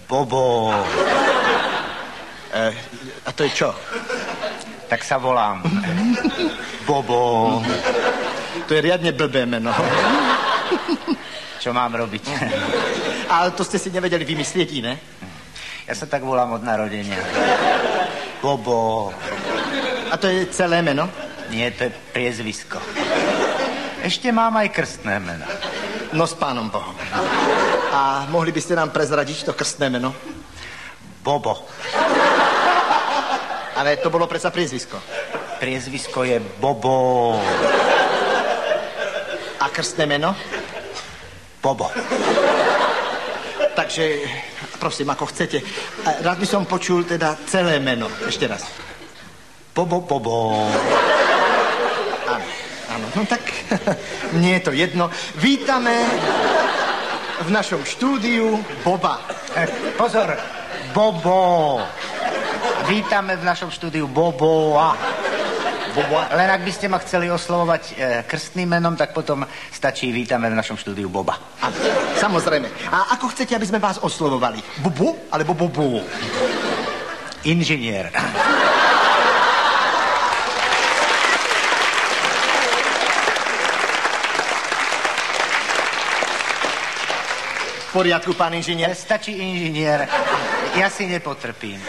Bobo. A to je čo? Tak sa volám. Bobo. To je riadne blbé meno. Čo mám robiť? Ale to ste si nevedeli vymyslieť iné? Ja sa tak volám od narodenia. Bobo. A to je celé meno? Nie, to je priezvisko. Ešte mám aj krstné meno. No s pánom Bohom. A mohli by ste nám prezradiť to krstné meno? Bobo. Ale to bolo predsa priezvisko. Priezvisko je Bobo. A krstné meno? Bobo. Takže, prosím, ako chcete. Rád by som počul teda celé meno. Ešte raz. Bobo, Bobo. Áno, no tak nie je to jedno. Vítame v našom štúdiu Boba. Pozor, Bobo. Vítame v našom štúdiu Boboa. Len ak by ste ma chceli oslovovať krstným menom, tak potom stačí vítame v našom štúdiu Boba. Áno, samozrejme. A ako chcete, aby sme vás oslovovali? Bubu alebo Bobu? Inžinier. V poriadku, pán inžinier? Stačí inžinier. Ja si nepotrpím.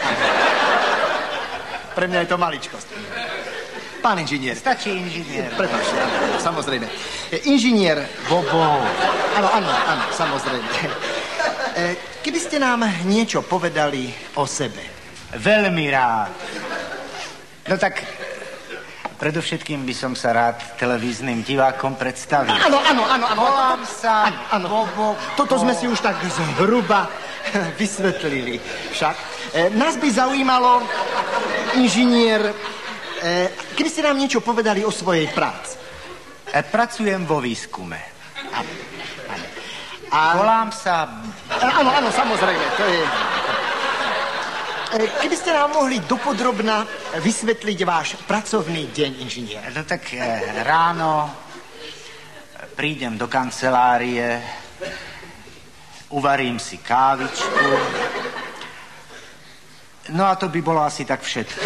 Pre mňa je to maličkosť. Pán inžinier. Stačí inžinier. Prepáčte, samozrejme. Inžinier Bobo. Áno, samozrejme. Keby ste nám niečo povedali o sebe? Veľmi rád. No tak, predovšetkým by som sa rád televíznym divákom predstavil. Áno. Volám sa Bobo. Toto sme si už tak zhruba vysvetlili však. Nás by zaujímalo, inžinier, keby ste nám niečo povedali o svojej práci. Pracujem vo výskume. Áno. Volám sa... Áno, samozrejme, to je... Keby ste nám mohli dopodrobna vysvetliť váš pracovný deň, inžinier. No tak ráno prídem do kancelárie, uvarím si kávičku. No a to by bolo asi tak všetko.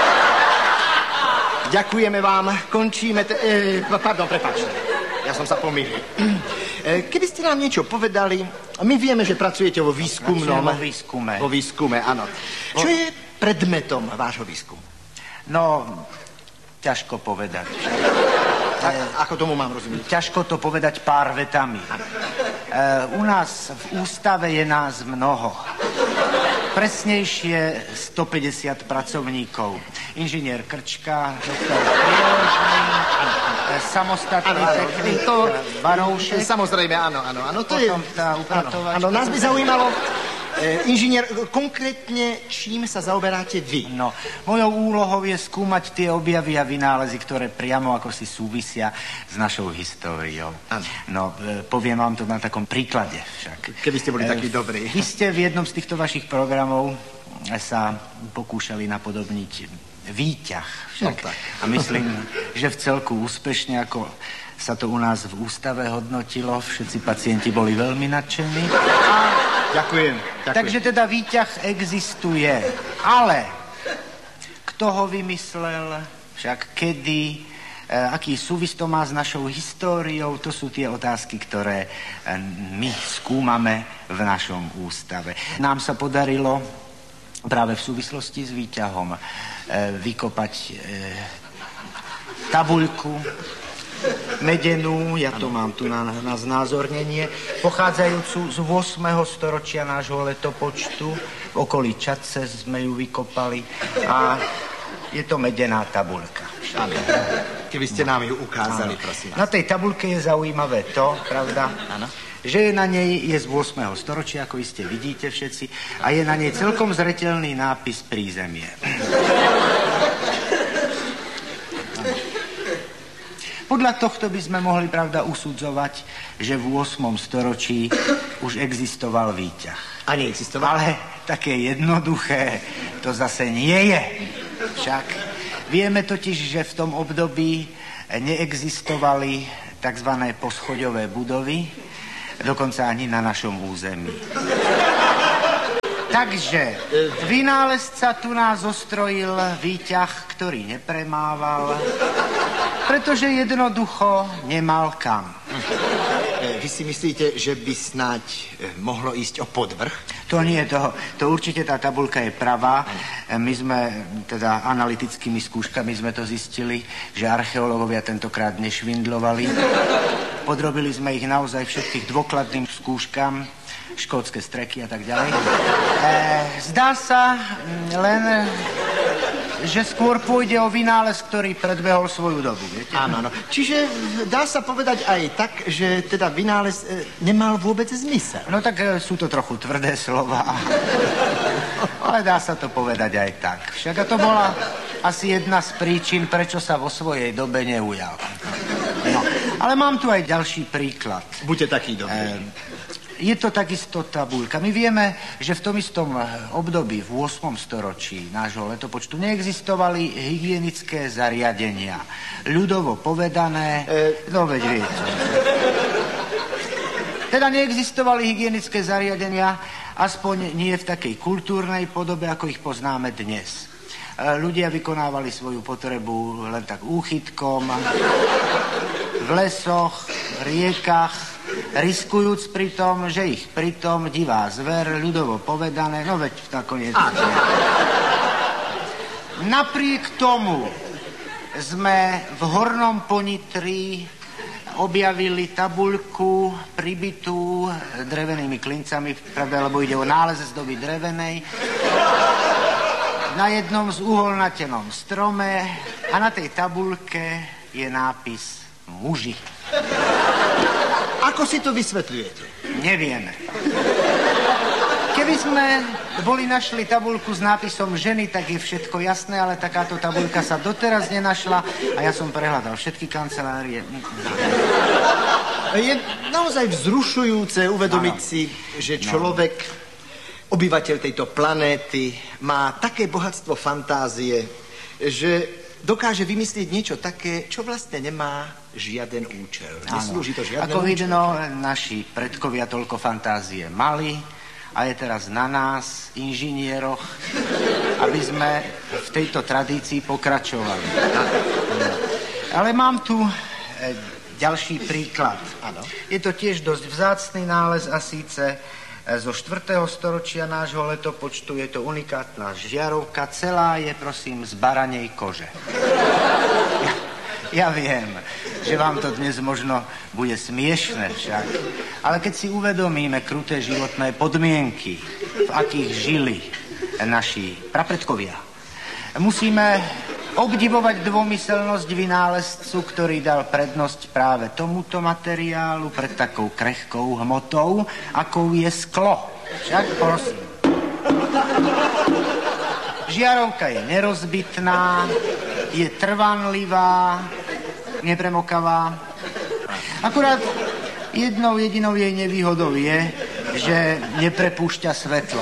Ďakujeme vám, končíme... Pardon, prepáčte, ja som sa pomýlil. Keby ste nám niečo povedali, my vieme, že pracujete vo výskumnom... Vo výskume, áno. Čo je predmetom vášho výskumu? No, ťažko povedať. Ako tomu mám rozumieť? Ťažko to povedať pár vetami. U nás v ústave je nás mnoho. Presnejšie 150 pracovníkov. Inžinier Krčka, doktor Prieložný, samostatný technik, Baroušek. Samozrejme, áno. To potom je... tá upratovačka. Áno, nás by zaujímalo, inžinier, konkrétne čím sa zaoberáte vy? No, mojou úlohou je skúmať tie objavy a vynálezy, ktoré priamo ako si súvisia s našou históriou. Áno. No, poviem vám to na takom príklade však. Keby ste boli takí dobrí. Vy ste v jednom z týchto vašich programov sa pokúšali napodobniť výťah však. No, tak. A myslím, že v celku úspešne, ako sa to u nás v ústave hodnotilo, všetci pacienti boli veľmi nadšení. Ďakujem. Takže teda výťah existuje, ale kto ho vymyslel, však kedy, aký súvis to má s našou históriou, to sú tie otázky, ktoré my skúmame v našom ústave. Nám sa podarilo práve v súvislosti s výťahom vykopať tabuľku medenú, ja to mám tu na znázornenie, pochádzajúcu z 8. storočia nášho letopočtu. V okolí Čadce sme ju vykopali a je to medená tabuľka. Keby ste nám ju ukázali, prosím vás. Na tej tabuľke je zaujímavé to, pravda? Áno. Že na nej je z 8. storočia, ako iste vidíte všetci, a je na nej celkom zreteľný nápis Prízemie. Podľa tohto by sme mohli, pravda, usudzovať, že v 8. storočí už existoval výťah. A neexistoval? Ale také jednoduché to zase nie je. Však vieme totiž, že v tom období neexistovali tzv. Poschoďové budovy, dokonca ani na našom území. Takže vynálezca tu nás zostrojil výťah, ktorý nepremával, pretože jednoducho nemal kam. Vy si myslíte, že by snáď mohlo ísť o podvrh? To nie, to určite tá tabuľka je pravá. My sme, teda analytickými skúškami sme to zistili, že archeológovia tentokrát nešvindlovali. Podrobili sme ich naozaj všetkých dôkladným skúškam, škótske streky a tak ďalej. Zdá sa len, že skôr pôjde o vynález, ktorý predbehol svoju dobu, viete? Áno. Čiže dá sa povedať aj tak, že teda vynález nemal vôbec zmysel. No tak sú to trochu tvrdé slova. Ale dá sa to povedať aj tak. Však a to bola asi jedna z príčin, prečo sa vo svojej dobe neujal. No, ale mám tu aj ďalší príklad. Buďte taký dobrý. Je to takisto tabuľka. My vieme, že v tom istom období, v 8. storočí nášho letopočtu, neexistovali hygienické zariadenia. Ľudovo povedané, no veď viete. Teda neexistovali hygienické zariadenia, aspoň nie v takej kultúrnej podobe, ako ich poznáme dnes. Ľudia vykonávali svoju potrebu len tak úchytkom, v lesoch, v riekach, riskujúc pritom, že ich pritom divá zver, ľudovo povedané, no veď nakoniec. Napriek tomu sme v Hornom Ponitri objavili tabuľku pribitú drevenými klincami, pravda, lebo ide o nález z doby drevenej, na jednom z uholnatenom strome a na tej tabuľke je nápis muži. Ako si to vysvetľujete? Nevieme. Keby sme našli tabuľku s nápisom ženy, tak je všetko jasné, ale takáto tabuľka sa doteraz nenašla a ja som prehľadal všetky kancelárie. Je naozaj vzrušujúce uvedomiť si, že človek, obyvateľ tejto planéty, má také bohatstvo fantázie, že dokáže vymyslieť niečo také, čo vlastne nemá žiaden účel. Neslúži to žiadne účel. Ako vidno, naši predkovia toľko fantázie mali a je teraz na nás, inžinieroch, aby sme v tejto tradícii pokračovali. Ale mám tu ďalší príklad. Je to tiež dosť vzácny nález a síce zo 4. storočia nášho letopočtu. Je to unikátna žiarovka, celá je, prosím, z baranej kože. Ja viem, že vám to dnes možno bude smiešné však, ale keď si uvedomíme kruté životné podmienky, v akých žili naši prapredkovia, musíme obdivovať dvomyselnosť vynálezcu, ktorý dal prednosť práve tomuto materiálu pred takou krehkou hmotou, akou je sklo. Však prosím. Žiarovka je nerozbitná, je trvanlivá, nepremokavá. Akurát jednou jedinou jej nevýhodou je, že neprepúšťa svetlo.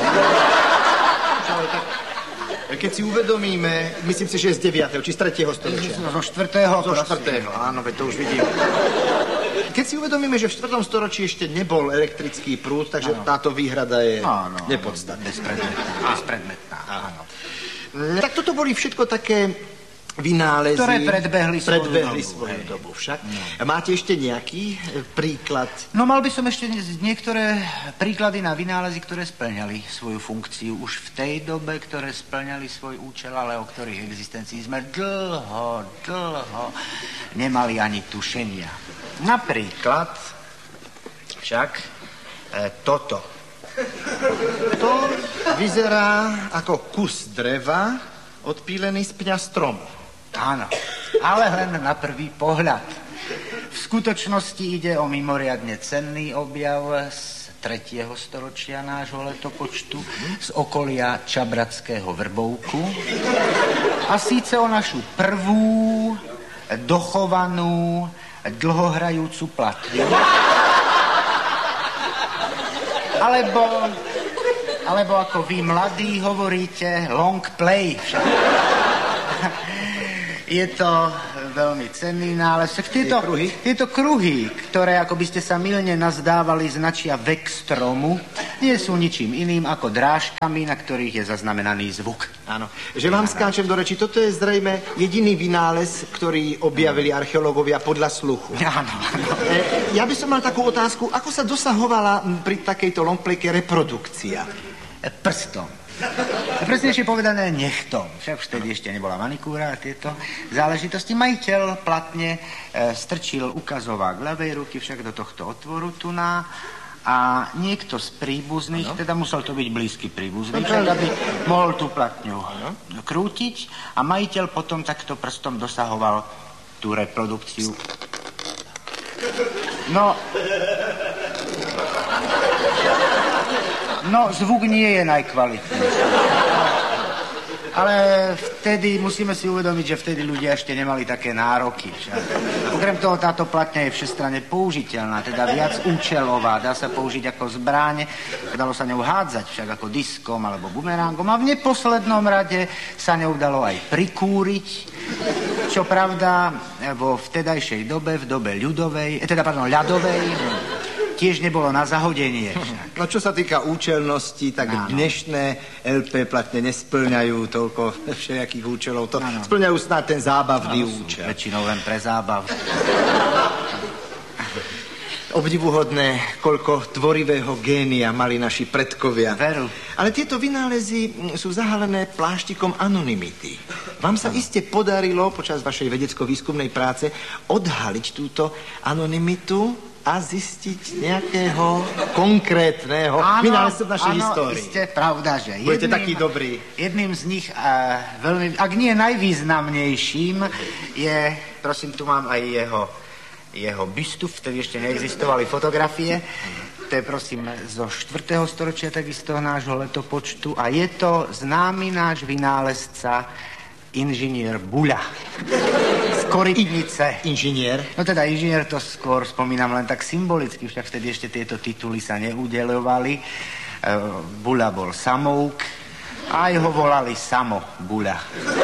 Keď si uvedomíme, myslím si, že je z 9. či z 3. storočia. Zo 4. Zo 4. Áno, veď to už vidím. Keď si uvedomíme, že v 4. storočí ešte nebol elektrický prúd, takže táto výhrada je nepodstatná. Bezpredmetná. Áno. Tak toto boli všetko také vynálezy, ktoré predbehli svoju dobu. Však máte ešte nejaký príklad? No mal by som ešte niektoré príklady na vynálezy, ktoré spĺňali svoju funkciu už v tej dobe, ktoré spĺňali svoj účel, ale o ktorých existencii sme dlho nemali ani tušenia. Napríklad však toto. To vyzerá ako kus dreva odpílený z pňa stromu. Áno, ale len na prvý pohľad. V skutočnosti ide o mimoriadne cenný objav z 3. storočia nášho letopočtu, z okolia Čabratského Vrbovku. A síce o našu prvú dochovanú dlhohrajúcu platňu. Alebo ako vy mladí hovoríte, long play. Je to veľmi cenný nález. Tieto kruhy, ktoré, ako by ste sa mylne nazdávali, značia vek stromu, nie sú ničím iným ako drážkami, na ktorých je zaznamenaný zvuk. Áno. Že vám skáčem do reči, toto je zrejme jediný vynález, ktorý objavili archeológovia podľa sluchu. Áno. Ja by som mal takú otázku, ako sa dosahovala pri takejto longplayke reprodukcia? Prstom. Presnejšie povedané nechtom. Však vtedy ešte nebola manikúra a tieto záležitosti. Majiteľ platne strčil ukazovák ľavej ruky však do tohto otvoru tuná a niekto z príbuzných, teda musel to byť blízky príbuzný, však aby mohol tú platňu krútiť a majiteľ potom takto prstom dosahoval tú reprodukciu. No, zvuk nie je najkvalitnejší. Ale vtedy musíme si uvedomiť, že vtedy ľudia ešte nemali také nároky. Okrem toho táto platňa je všestranne použiteľná, teda viac účelová. Dá sa použiť ako zbraň, dalo sa ňou hádzať však ako diskom alebo bumerangom a v neposlednom rade sa ňou dalo aj prikúriť, čo pravda vo vtedajšej dobe, v dobe ľadovej, tiež nebolo na zahodenie. No čo sa týka účelnosti, tak dnešné LP platne nesplňajú toľko všelijakých účelov. To splňajú snad ten zábavný účel. Väčšinou len pre zábav. Obdivuhodné, koľko tvorivého génia mali naši predkovia. Veru. Ale tieto vynálezy sú zahalené pláštikom anonymity. Vám sa iste podarilo počas vašej vedecko-výskumnej práce odhaliť túto anonymitu a zistiť nejakého konkrétneho vynálezcu v našej histórii. Áno, isté, pravda, že budete taký dobrý. Jedným z nich, veľmi, ak nie najvýznamnejším, je, prosím, tu mám aj jeho bystu, vtedy ešte neexistovali fotografie. To je, prosím, zo 4. storočia takisto nášho letopočtu a je to známy náš vynálezca inžinier Buľa z Korytnice. Inžinier? No teda inžinier to skôr spomínam len tak symbolicky, však vtedy ešte tieto tituly sa neudeľovali. Buľa bol samouk a aj ho volali Samo Buľa.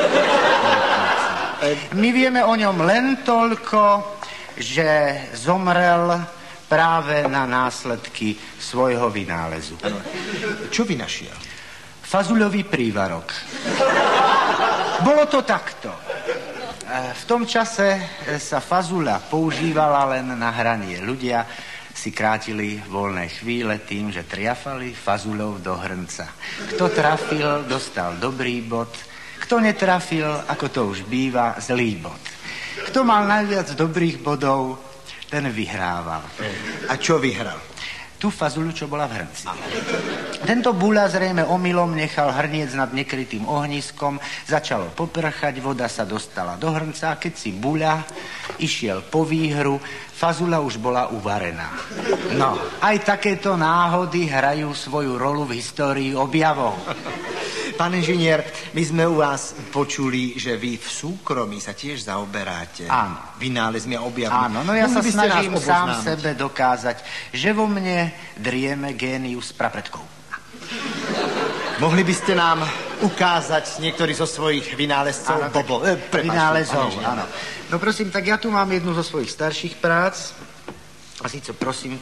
My vieme o ňom len toľko, že zomrel práve na následky svojho vynálezu. Ano. Čo vynašiel? Fazuľový prívarok. Bolo to takto. V tom čase sa fazuľa používala len na hranie. Ľudia si krátili voľné chvíle tým, že triafali fazuľov do hrnca. Kto trafil, dostal dobrý bod. Kto netrafil, ako to už býva, zlý bod. Kto mal najviac dobrých bodov, ten vyhrával. A čo vyhral? Tú fazuľu, čo bola v hrnci. Tento Buľa zrejme omylom nechal hrniec nad nekrytým ohniskom, začalo poprchať, voda sa dostala do hrnca a keď si Buľa išiel po výhru, fazuľa už bola uvarená. No, aj takéto náhody hrajú svoju rolu v histórii objavov. Pán inžinier, my sme u vás počuli, že vy v súkromí sa tiež zaoberáte vynálezmi a objavmi. Áno, no ja sa snažím sám sebe dokázať, že vo mne drieme génius prapredkov. Mohli by ste nám ukázať niektorý zo svojich vynálezcov? Vynálezov, áno. No prosím, tak ja tu mám jednu zo svojich starších prác. A síce, prosím,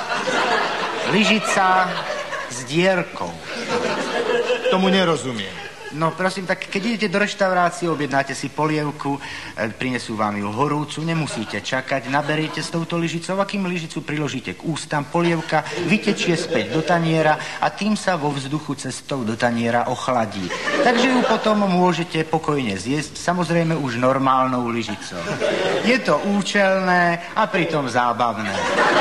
lyžica s dierkou. Tomu nerozumiem. No prosím, tak keď idete do reštaurácie, objednáte si polievku, prinesú vám ju horúcu, nemusíte čakať, naberiete s touto lyžicou a kým lyžicu priložíte k ústam, polievka vytečie späť do taniera a tým sa vo vzduchu cestou do taniera ochladí. Takže ju potom môžete pokojne zjesť, samozrejme už normálnou lyžicou. Je to účelné a pritom zábavné.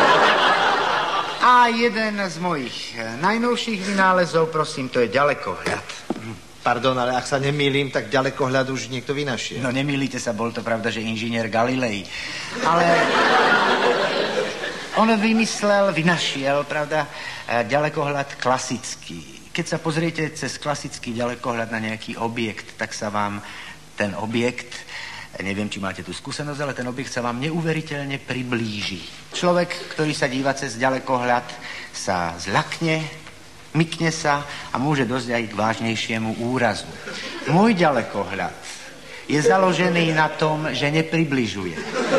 A jeden z mojich najnovších vynálezov, prosím, to je ďalekohľad. Pardon, ale ak sa nemýlim, tak ďalekohľad už niekto vynašiel. No nemýlite sa, bol to pravda, že inžinier Galilei. Ale on vynašiel, pravda, ďalekohľad klasický. Keď sa pozriete cez klasický ďalekohľad na nejaký objekt, tak sa vám ten objekt, neviem, či máte tú skúsenosť, ale ten objekt sa vám neuveriteľne priblíži. Človek, ktorý sa díva cez ďalekohľad, sa zľakne, mykne sa a môže dosť aj k vážnejšiemu úrazu. Môj ďalekohľad je založený na tom, že nepribližuje.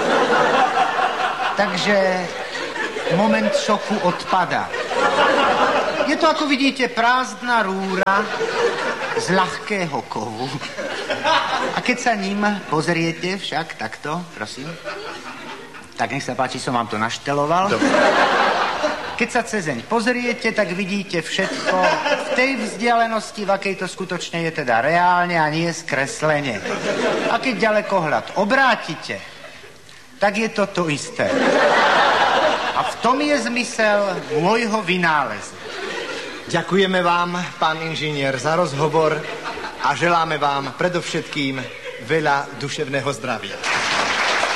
Takže moment šoku odpadá. Je to, ako vidíte, prázdna rúra z ľahkého kovu. A keď sa ním pozriete však takto, prosím, tak nech sa páči, som vám to našteloval. Dobre. Keď sa cezeň pozriete, tak vidíte všetko v tej vzdialenosti, v akej to skutočne je teda reálne a nie skreslenie. A keď ďalekohľad obrátite, tak je to to isté. A v tom je zmysel môjho vynálezu. Ďakujeme vám, pán inžinier, za rozhovor a želáme vám predovšetkým veľa duševného zdravia.